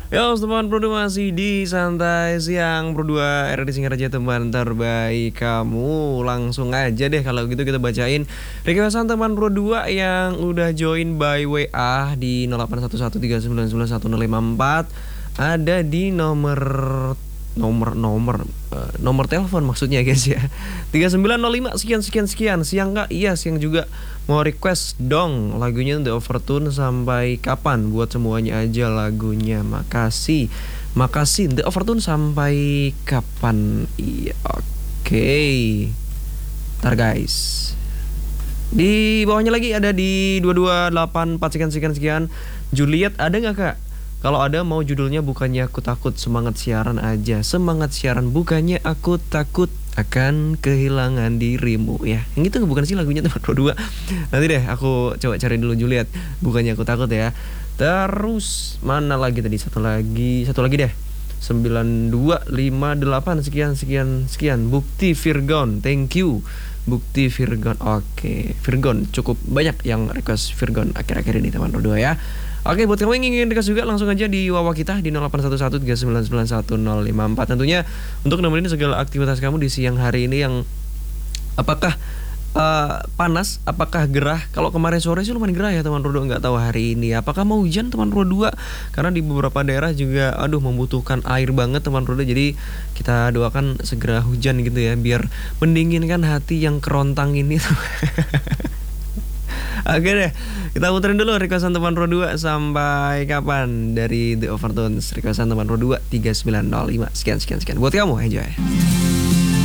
Yo teman Pro 2 masih di Santai Siang Pro 2 RRD Singaraja, teman terbaik kamu. Langsung aja deh kalau gitu kita bacain requestan teman Pro 2 yang udah join by WA di 0811399154. Ada di nomor telepon maksudnya guys ya, 3905 sekian. Siang Kak? Iya siang juga. Mau request dong lagunya The Overtune Sampai Kapan. Buat semuanya aja lagunya. Makasih The Overtune Sampai Kapan. Iya oke. Ntar guys, di bawahnya lagi ada di 2284 sekian. Juliet ada nggak Kak? Kalau ada mau judulnya bukannya aku takut, semangat siaran aja. Semangat siaran bukannya aku takut akan kehilangan dirimu ya. Yang itu bukan sih lagunya teman Pro 2. Nanti deh aku coba cari dulu Juliet. Bukannya aku takut ya. Terus mana lagi tadi? Satu lagi deh. 9258 sekian. Bukti Virgon. Thank you. Bukti Virgon. Oke, Virgon cukup banyak yang request Virgon akhir-akhir ini teman Pro 2 ya. Oke, buat kamu yang ingin request juga langsung aja di wawa kita di 0811399154. Tentunya untuk nemenin segala aktivitas kamu di siang hari ini yang apakah panas, apakah gerah. Kalau kemarin sore sih lumayan gerah ya teman Pro 2, nggak tahu hari ini apakah mau hujan teman Pro 2, karena di beberapa daerah juga membutuhkan air banget teman Pro 2. Jadi kita doakan segera hujan gitu ya, biar mendinginkan hati yang kerontang ini. Oke deh, kita puterin dulu requestan teman Pro 2 Sampai Kapan dari The Overtones. Requestan teman Pro 2 3905 sekian. Buat kamu, enjoy.